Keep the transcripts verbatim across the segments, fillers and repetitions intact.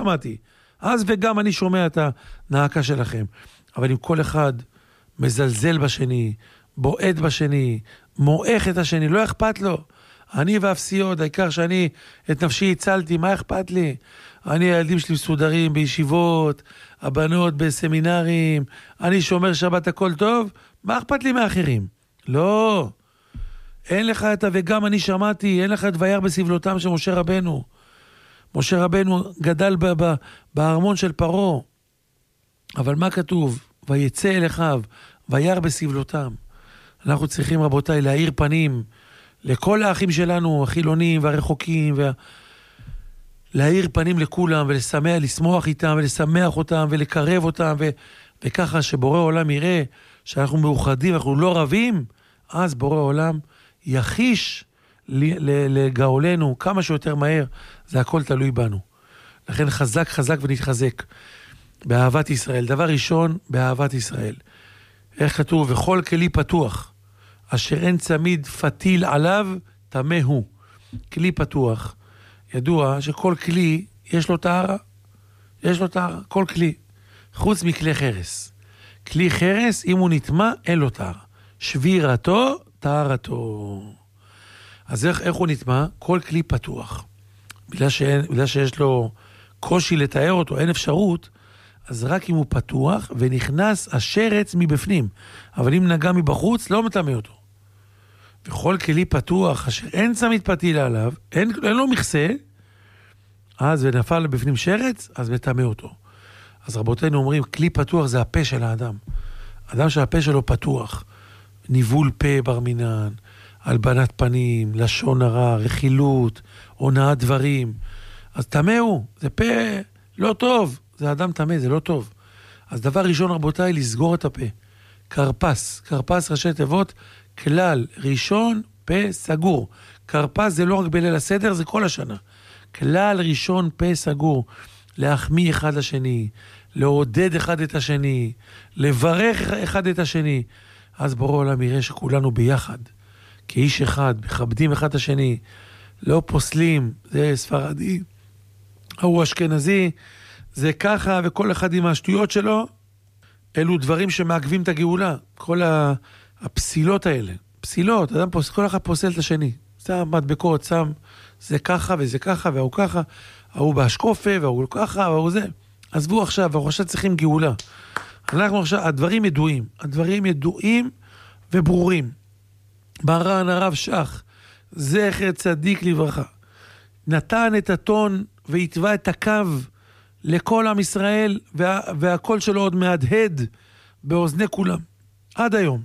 שמעתי. אז וגם אני שומע את הנעקה שלכם. אבל אם כל אחד מזלזל בשני, בועט בשני, מועך את השני, לא אכפת לו. אני ואפסיות, העיקר שאני את נפשי הצלתי, מה אכפת לי? אני, הילדים שלי מסודרים בישיבות, הבנות בסמינרים, אני שומר שבת הכל טוב, מה אכפת לי מאחרים? לא. אין לך את וגם אני שמעתי, אין לך את וירא בסבלותם של משה רבנו. משה רבנו גדל ב- ב- בארמון של פרעה. אבל מה כתוב? ויצא אל אחיו, וירא בסבלותם. אנחנו צריכים, רבותיי, להאיר פנים לכל האחים שלנו, החילונים והרחוקים, וה... להאיר פנים לכולם, ולשמח, לשמוח איתם, ולשמח אותם, ולקרב אותם, ו... וככה שבורא עולם יראה שאנחנו מאוחדים, אנחנו לא רבים, אז בורא עולם יחיש לגאולנו כמה שיותר מהר, זה הכל תלוי בנו. לכן חזק חזק ונתחזק באהבת ישראל. דבר ראשון, באהבת ישראל. איך כתוב? וכל כלי פתוח, אשר אין צמיד פתיל עליו, טמא הוא. כלי פתוח. ידוע שכל כלי יש לו טהרה. יש לו טהרה, כל כלי. חוץ מכלי חרס. כלי חרס, אם הוא נטמא, אין לו טהרה. שבירתו, טהרתו. אז איך, איך הוא נטמא? כל כלי פתוח. בגלל, שאין, בגלל שיש לו קושי לתאר אותו, אין אפשרות, אז רק אם הוא פתוח ונכנס השרץ מבפנים. אבל אם נגע מבחוץ, לא מטמא אותו. וכל כלי פתוח, אשר אין צמיד פתיל עליו, אין, אין לו מכסה, אז ונפל בפנים שרץ, אז מטמא אותו. אז רבותינו אומרים, כלי פתוח זה הפה של האדם. אדם שהפה שלו פתוח, ניבול פה בר מינן, הלבנת פנים, לשון הרע, רכילות, הונאת דברים. אז טמא הוא, זה פה לא טוב, זה אדם טמא, זה לא טוב. אז דבר ראשון רבותיי, לסגור את הפה. קרפס, קרפס ראשי תיבות, כלל ראשון, פה סגור. קרפס זה לא רק בליל הסדר, זה כל השנה. כלל ראשון, פה סגור. להחמיא אחד לשני, לעודד אחד את השני, לברך אחד את השני. אז בורא עולם יראה שכולנו ביחד, כאיש אחד, מכבדים אחד את השני, לא פוסלים, זה ספרדי, הוא אשכנזי, זה ככה, וכל אחד עם השטויות שלו, אלו דברים שמעכבים את הגאולה, כל הפסילות האלה, פסילות, אדם פוס, כל אחד פוסל את השני, שם מדבקות, שם זה ככה וזה ככה והוא ככה, ההוא באשקופה והוא ככה והוא זה, עזבו עכשיו, אנחנו עכשיו צריכים גאולה, אנחנו עכשיו, הדברים ידועים, הדברים ידועים וברורים, מרן הרב שך, זכר צדיק לברכה, נתן את הטון והתווה את הקו לכל עם ישראל, וה, והקול שלו עוד מהדהד באוזני כולם, עד היום.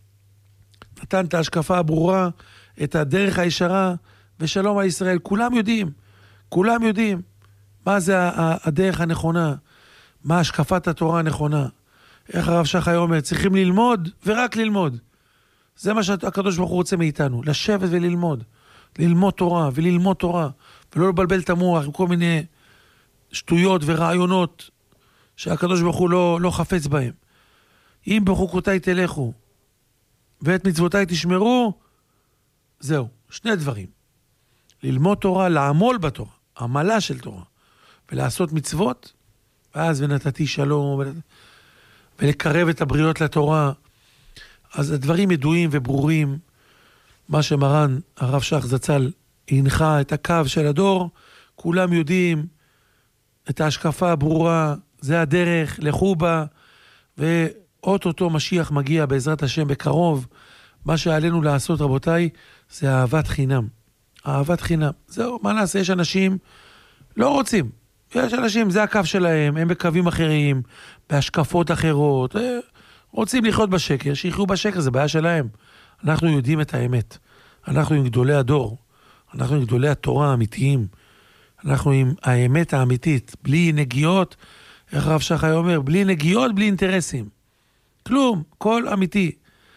נתן את ההשקפה הברורה, את הדרך הישרה, ושלום על ישראל. כולם יודעים, כולם יודעים מה זה הדרך הנכונה, מה השקפת התורה הנכונה. איך הרב שך היום אומר, צריכים ללמוד ורק ללמוד. זה מה שהקדוש ברוך הוא רוצה מאיתנו, לשבת וללמוד. ללמוד תורה וללמוד תורה, ולא לבלבל את המוח עם כל מיני שטויות ורעיונות שהקדוש ברוך הוא לא, לא חפץ בהם. אם בחוקותיי תלכו ואת מצוותיי תשמרו, זהו, שני דברים. ללמוד תורה, לעמול בתורה, עמלה של תורה, ולעשות מצוות, ואז ונתתי שלום, ולקרב את הבריות לתורה. אז הדברים ידועים וברורים, מה שמרן הרב שך זצ"ל הנחה את הקו של הדור, כולם יודעים את ההשקפה הברורה, זה הדרך, לכו בה, ואוטוטו משיח מגיע בעזרת השם בקרוב. מה שעלינו לעשות רבותיי, זה אהבת חינם. אהבת חינם. זהו, מה נעשה? יש אנשים לא רוצים. יש אנשים, זה הקו שלהם, הם בקווים אחרים, בהשקפות אחרות, רוצים לחיות בשקר, שיחיו בשקר, זה בעיה שלהם. אנחנו יודעים את האמת. אנחנו עם גדולי הדור. אנחנו עם גדולי התורה האמיתיים. אנחנו עם האמת האמיתית. בלי נגיעות, איך הרב שחי אומר, בלי נגיעות, בלי אינטרסים. כלום, כל אמיתי.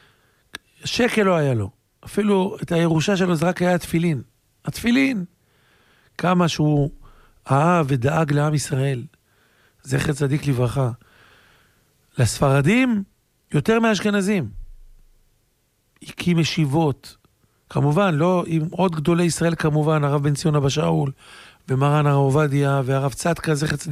שקל לא היה לו. אפילו את הירושה שלו זה רק היה התפילין. התפילין. כמה שהוא אהב ודאג לעם ישראל. זכר צדיק לברכה. לספרדים, יותר מהאשכנזים. הקים ישיבות. כמובן, לא עם עוד גדולי ישראל כמובן, הרב בן ציון אבא שאול, ומרן הרב עובדיה, והרב צדקה, זכר צדיק